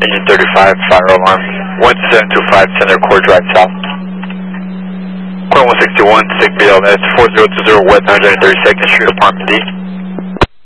Engine 35, fire alarm. 1725 Center Core Drive South. Point 161, SIG BLS 4020 West 132nd Street, Apartment D.